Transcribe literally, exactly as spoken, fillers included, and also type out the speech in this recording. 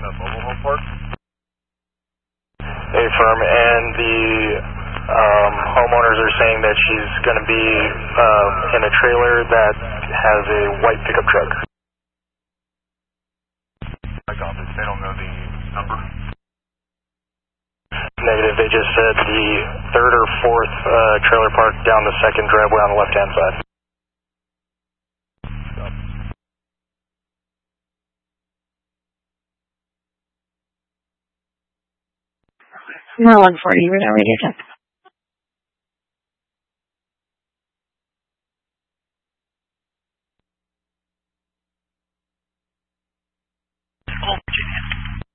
a mobile home park. Affirm, and the um, homeowners are saying that she's going to be um, in a trailer that has a white pickup truck. I got this. They don't know the number. Negative. They just said the third or fourth uh, trailer park down the second driveway on the left-hand side. one forty, radar radio check.